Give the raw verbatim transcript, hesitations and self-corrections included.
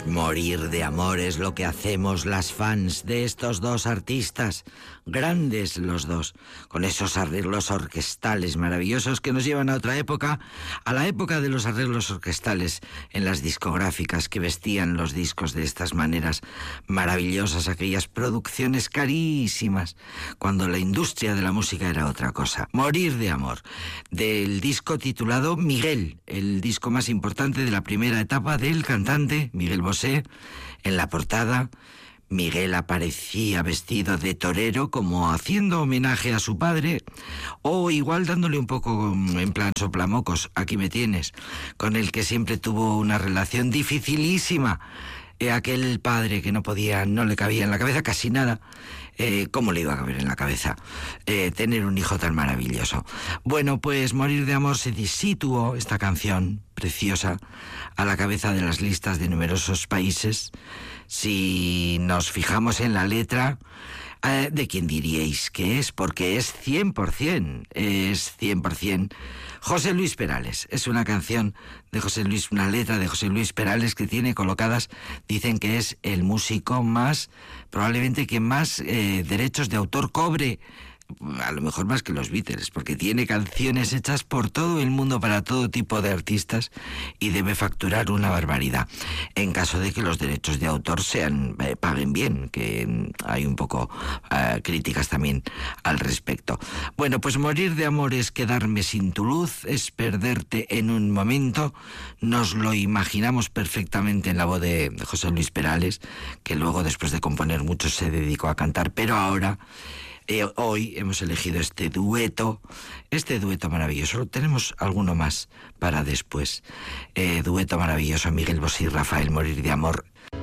Morir de amor es lo que hacemos las fans de estos dos artistas, grandes los dos, con esos arreglos orquestales maravillosos que nos llevan a otra época, a la época de los arreglos orquestales en las discográficas que vestían los discos de estas maneras maravillosas, aquellas producciones carísimas, cuando la industria de la música era otra cosa. Morir de amor, del disco titulado Miguel, el disco más importante de la primera etapa del cantante Miguel Bosé. En la portada, Miguel aparecía vestido de torero, como haciendo homenaje a su padre, o igual dándole un poco en plan soplamocos, aquí me tienes, con el que siempre tuvo una relación dificilísima. Eh, aquel padre que no podía, no le cabía en la cabeza casi nada. Eh, ¿Cómo le iba a caber en la cabeza eh, tener un hijo tan maravilloso? Bueno, pues Morir de amor se situó, esta canción preciosa, a la cabeza de las listas de numerosos países. Si nos fijamos en la letra, eh, ¿de quién diríais que es? Porque es cien por ciento, es cien por ciento José Luis Perales. Es una canción de José Luis, una letra de José Luis Perales que tiene colocadas, dicen que es el músico más, probablemente que más eh, derechos de autor cobre, a lo mejor más que los Beatles, porque tiene canciones hechas por todo el mundo para todo tipo de artistas y debe facturar una barbaridad, en caso de que los derechos de autor sean eh, paguen bien, que hay un poco eh, críticas también al respecto. Bueno, pues Morir de amor es quedarme sin tu luz, es perderte en un momento. Nos lo imaginamos perfectamente en la voz de José Luis Perales, que luego, después de componer mucho, se dedicó a cantar, pero ahora Eh, hoy hemos elegido este dueto, este dueto maravilloso. Tenemos alguno más para después. Eh, dueto maravilloso, Miguel Bosé y Rafael, Morir de amor.